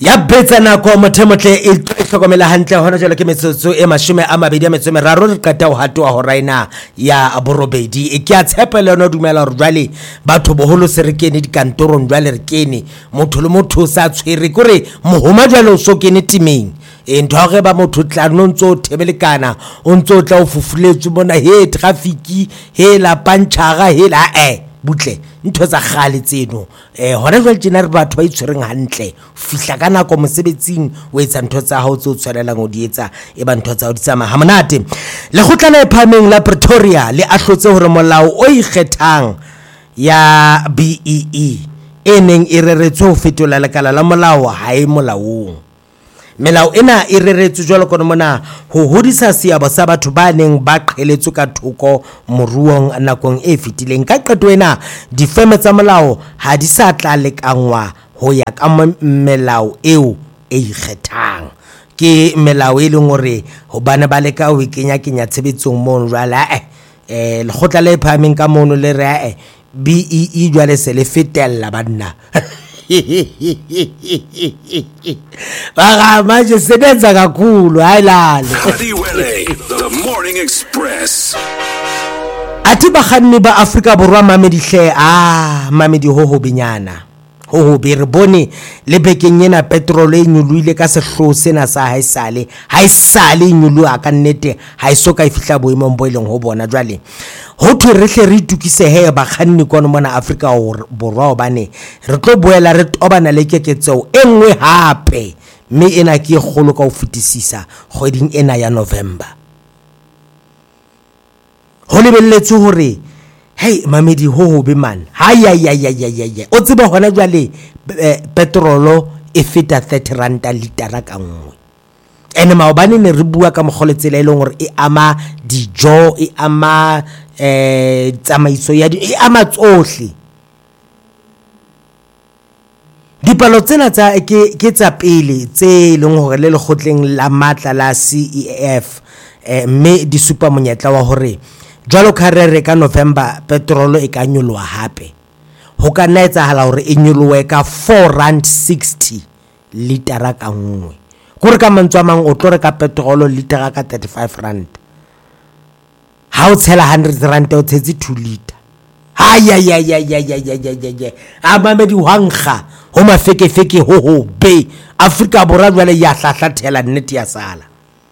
ya betsa nako mothemotle e hlokomela hantle hona jwale ke metsotso e 23 re qeta ho hatoa ho raina ya borobedi e ke a tshepela no dumela hore jwale batho boholo se re kene dikantorong jwale re kene motho le motho sa tshwere kore mohoma jwale o so kene timeng ntho ge ba motho tla no ntso thebelekana o ntso tla o fufuletswe bona he traffic he la panchaga he la butle ntho tsa gale tseno hona jwale tsena re batho ba itshwereng hantle fihla kana ko mosebetsing o etsa ntho tsa hao tso tshwanelang o di etsa e ba ntho tsa o di tsama ha monate le gotlana e phameng la Pretoria le ahlotse hore molao o ikgethang ya BEE eneng e reretswe ho fetola lekala la molao ha e molaong melao ena e reretswe jwalo ka mona ho hodisa seabo sa batho ba neng ba qheletswe ka thoko moruong nakong e fetileng ka qeto ena difeme tsa molao ha di sa tla lekangwa ho ya ka melao eo e ikgethang ke melao e leng hore ho bana ba leka ho ikenya tshebetsong mono jwala le khotla le phameng ka mono le re BEE jwale se le fetella banna Baga manje sebenza kakhulu hayilale The Morning Express Ati bakganni ba Afrika Borwa mamedihle mamedi ho binyana ho be re bone le bekeng ena petrol e nyuluile ka sehlo sena sa haisale nyulu aka nnete ha isoka ifihla boemong bo ileng ho bona jwale ho thwe re hle re itukise he bakganni kono mona Afrika Borwa obane re tlo boela re tobana le keketseo enngwe hape mme ena ke kgolo ka ho fetisisa kgweding ena ya November ho lebelletswe hore hey mamedi ho be man ya o tseba hona jwale petrolo e feta 30 rand litara ka nngwe ene maobane ne re bua ka mogoletsela ile hore e ama dijo e ama tsamaiso ya e ama tsohle dipalo tsena tsa ke tsa pele tse leng hore le lekgotleng la matla la CEF mme di supa monyetla wa hore jwalo kharere ka November petrolo e ka nyolwa hape ho ka naetsa hala hore e nyolwe ka 4.60 litara ka nngwe gore ka mantswa mang o tlo reka petrolo litara ka 35 rand ha o tshela 100 rand o tshetse 2 liter amamedi hwangga ho mafekefeke ho be Afrika Borwa jwale ya hlahlathela nnete ya sala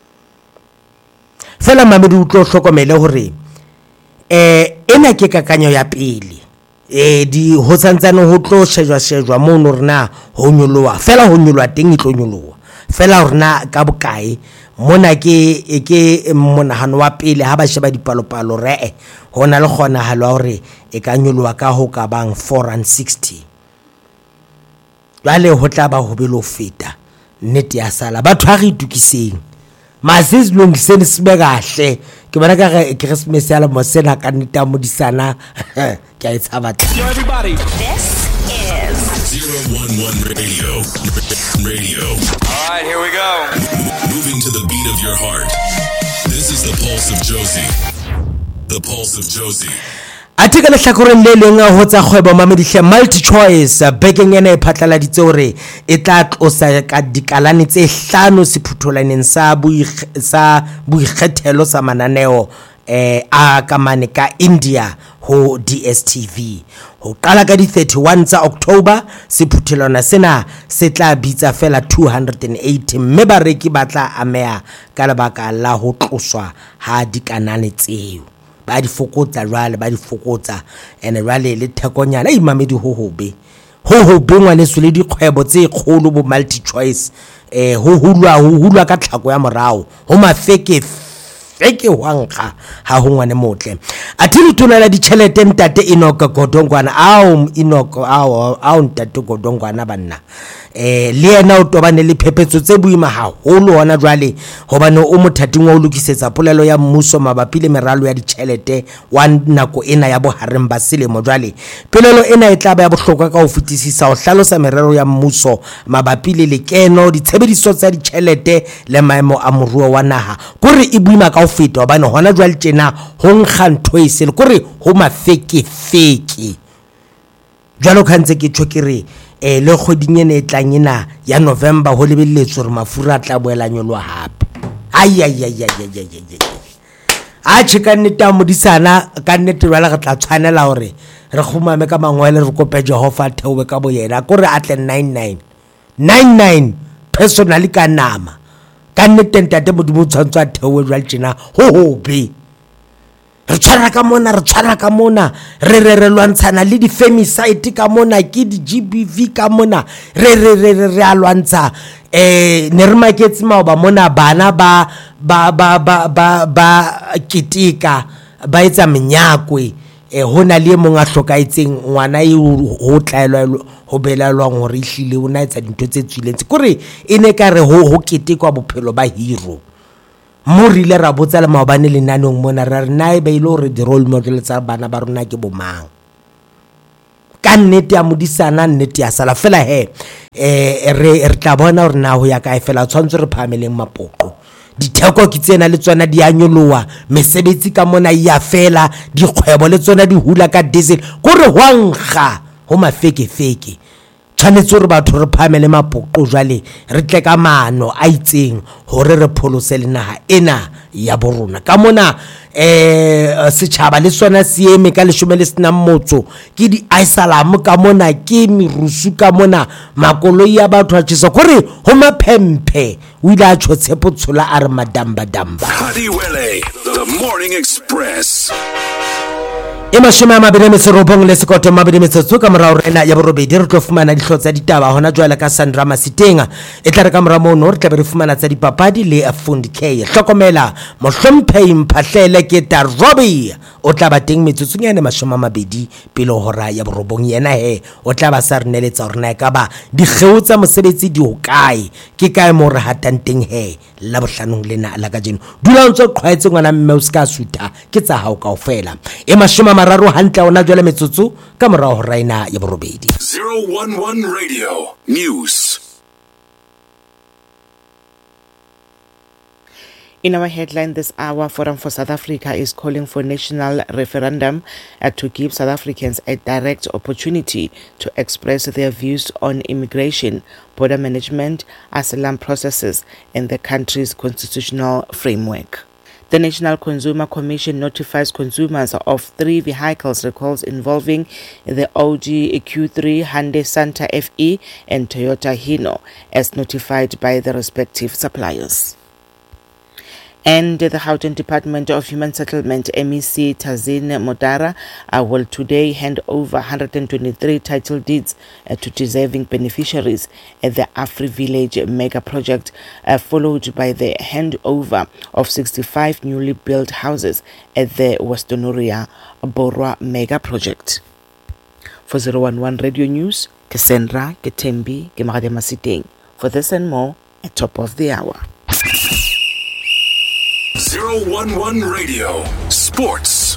fela mamedi o tlo hlokomele hore ena ke kakanyo ya pele di ho tsantsane ho tlo shejwa mono rena ho nyoloa fela ho nyoloa teng itlo nyoloa fela rena ka bokae mona ke monahano wa pele ha ba sheba dipalopalo re hona le khona halwa hore e ka nyoloa ka ho ka bang 4.60 jwale ho tla ba ho belo feta nnete ya sala batho ha re itukiseng Masis lungiseni sibe kahle ke bona ka Christmas ya la mosena ka nnita modisana ke a itshaba everybody this is 011 radio all right here we go moving to the beat of your heart this is the pulse of Josie Atika le hlakoreng le leng ho tsa kgwebo mamedihle multi choice bekeng ena e phatlaladitse hore e tla tlosa ka dikalane tse 5 sephutholaneng sa boikgethelo sa mananeo a kamane ka India ho DSTV ho qala ka di 31 tsa October sephuthelwana sena se tla bitsa fela 280 mme bareki ba tla amea ka lebaka la ho tloswa ha dikanane tseo ba di fokotsa jwale ba di fokotsa ene jwale le thekonyana imamedi ho be ngwane se le dikgwebo tse kgolo bo multi choice ho hulwa ka tlhako ya morao ho mafeke hwangga ha ho ngwane motle athi tona la ditšhelete ntate Enoka Godongwana ao ntate Godongwana banna le yena o tobane le phephetso tse buima haholo hona jwale hobane o mothating wa o lokisetsa polelo ya mmuso mabapi le meralo ya ditšhelete wa nako ena ya bohareng ba selemo jwale polelo ena e tla ba ya bohlokwa ka ho fetisisa ho hlalosa merero ya mmuso mabapi le lekeno ditshebediso tsa ditšhelete le maemo a moruo wa naha kore e buima ka ho feta hobane hona jwale tjena ho nkga ntho e kore ho mafeke jwalo khantse ke tshokere le kgoding ena e tlang ena ya November ho lebelletswe hore mafura a tla boela nyolwa hape a chika nnete modisana ka nnete jwale re tla tshwanela hore re khumame ka mangwele re kope Jehova theowe ka boyena kore atle 99 personally ka nama ka nnete ntate modimo tshwantswa theowe jwale tjena ho hobe re tshwara ka mona re lwantshana le di femicide ka mona ke di GBV ka mona re a lwantsha ne re maketse maoba mona bana ba kitika ba etsa menyakwe hona le mong a hlokaetseng ngwana e ho tlaelwa ho belalwang hore ihlile ona etsa dintho tse tswileng kore ene ka re ho kitikwa bophelo ba hero mo rile ra botsa le maobane le nanong mona ra re nae ba ile hore di role model tsa bana ba rona ke bomang ka nnete ya modisana nnete ya sala fela re tla bona hore na ho ya kae fela tshwantse re phameleng mapoqo ditheko ke tsena le tsona di anyoloa mesebetsi ka mona ya fela dikgwebo le tsona di hula ka diesel gore hwankga ho mafeke tshwanetse hore batho re phamele mapoqo jwale re tle ka maano a itseng hore re pholose le naha ena ya borona ka mona setjhaba le sona sieme ka 10 motso ke di Islam ka mona ke mirusu ka mona makoloi ya batho a tshisa gore ho maphemphe o ile a tshotshepo tshola a re madamba Hadiwele, the Morning Express. Mashome a mabedi metso robong le sekoto mabedi metso ka morao rena ya borobedi re tlo fumana dihlotsa ditaba hona jwale ka Sandra Masitenga e tla re ka morao mono re tla re fumana tsa dipapadi le Afundi K hlokomela mohlomphehi mphahlele ke Robbie o tla ba teng metsotsonyane mashome a mabedi pele hora ya borobong yena o tla ba sa re neletsa hore na ka ba dikgeo tsa mosebetsi di hokae ke kae mo re hatang teng la bohlanong lena la ka jeno dula ntse qhwaetse ngwana mme o ska suta ke tsa hao kaofela mashome mararo hantle ona jwale metsotso ka morao ho raina ya borobedi 011 Radio News. In our headline this hour, Forum for South Africa is calling for national referendum to give South Africans a direct opportunity to express their views on immigration, border management, asylum processes, and the country's constitutional framework. The National Consumer Commission notifies consumers of 3 vehicles recalls involving the Audi Q3, Hyundai Santa FE, and Toyota Hino, as notified by the respective suppliers. And the Gauteng Department of Human Settlement, MEC Tazine Modara, will today hand over 123 title deeds to deserving beneficiaries at the Afri Village mega project, followed by the handover of 65 newly built houses at the Westonoria Borwa mega project. For 011 Radio News, Cassandra Ketembi Gemarade Masiteng. For this and more, at top of the hour. 011 Radio Sports.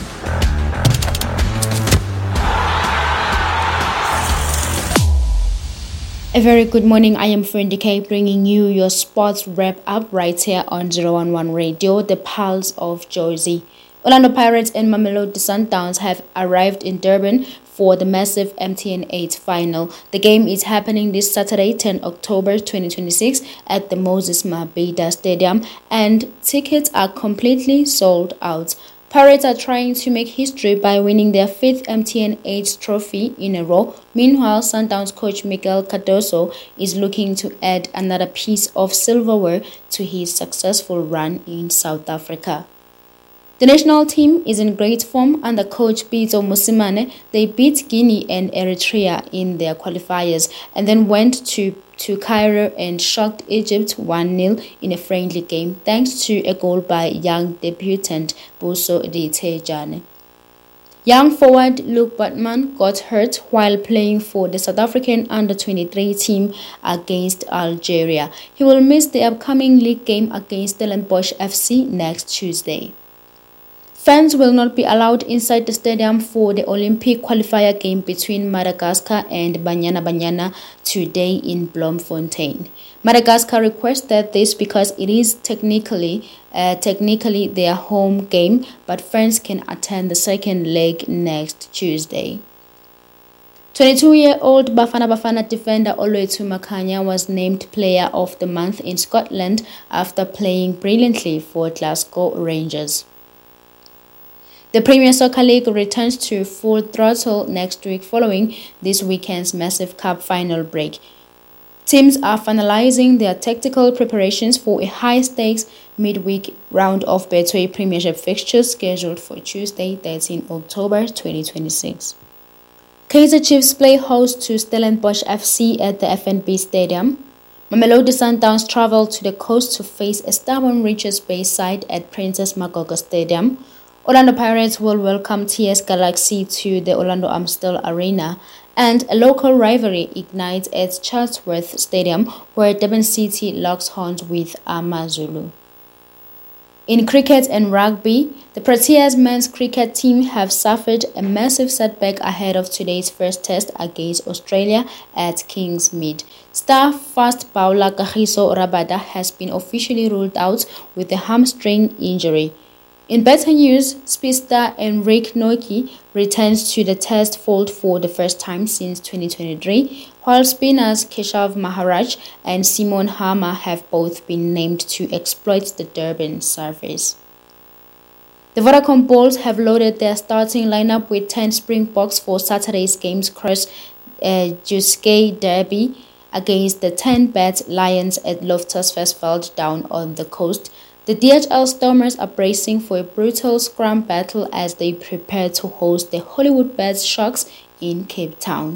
A very good morning. I am Fendi K bringing you your sports wrap up right here on 011 Radio, the pulse of Jersey. Orlando Pirates and Mamelodi Sundowns have arrived in Durban for the massive MTN 8 final. The game is happening this Saturday, 10 October 2026 at the Moses Mabhida Stadium, and tickets are completely sold out. Pirates are trying to make history by winning their 5th MTN 8 trophy in a row. Meanwhile, Sundowns coach Miguel Cardoso is looking to add another piece of silverware to his successful run in South Africa. The national team is in great form under coach Pitso Mosimane. They beat Guinea and Eritrea in their qualifiers and then went to Cairo and shocked Egypt 1-0 in a friendly game thanks to a goal by young debutant Buso Ditejane. Young forward Luke Batman got hurt while playing for the South African under-23 team against Algeria. He will miss the upcoming league game against Stellenbosch FC next Tuesday. Fans will not be allowed inside the stadium for the Olympic qualifier game between Madagascar and Banyana today in Bloemfontein. Madagascar requested this because it is technically their home game, but fans can attend the second leg next Tuesday. 22-year-old Bafana Bafana defender Oloitu Makanya was named Player of the Month in Scotland after playing brilliantly for Glasgow Rangers. The Premier Soccer League returns to full throttle next week following this weekend's massive cup final break. Teams are finalizing their tactical preparations for a high-stakes midweek round of Betway Premiership fixtures scheduled for Tuesday, 13 October 2026. Kaizer Chiefs play host to Stellenbosch FC at the FNB Stadium. Mamelodi Sundowns travel to the coast to face a stubborn Richards Bay side at Princess Makoko Stadium. Orlando Pirates will welcome TS Galaxy to the Orlando Amstel Arena, and a local rivalry ignites at Chatsworth Stadium, where Durban City locks horns with AmaZulu. In cricket and rugby, the Proteas men's cricket team have suffered a massive setback ahead of today's first test against Australia at Kingsmead. Star fast bowler Kagiso Rabada has been officially ruled out with a hamstring injury. In better news, speedster Enrique Noki returns to the test fold for the first time since 2023, while spinners Keshav Maharaj and Simon Harmer have both been named to exploit the Durban surface. The Vodacom Bulls have loaded their starting lineup with 10 Springboks for Saturday's Games Cross Juske Derby against the 10-bet Lions at Loftus Versfeld down on the coast. The DHL Stormers are bracing for a brutal scrum battle as they prepare to host the Hollywoodbets Sharks in Cape Town.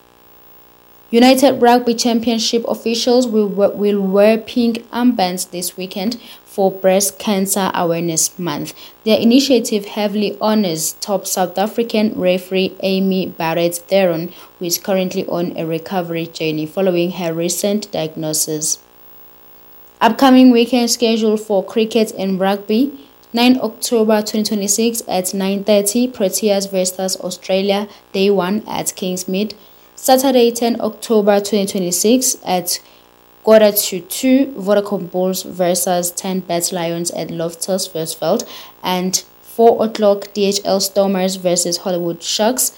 United Rugby Championship officials will wear pink armbands this weekend for Breast Cancer Awareness Month. Their initiative heavily honors top South African referee Amy Barrett-Theron, who is currently on a recovery journey following her recent diagnosis. Upcoming weekend schedule for cricket and rugby: 9 October 2026 at 9:30, Proteas vs Australia, Day 1 at Kingsmead. Saturday, 10 October 2026 at 1:45, Vodacom Bulls vs 10-bet Lions at Loftus Versfeld, and 4 o'clock, DHL Stormers vs Hollywoodbets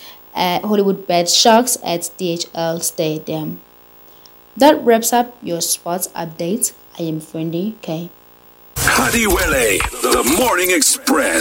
Sharks at DHL Stadium. That wraps up your sports update. I am Fendi K. Hadiwele, the Morning Express.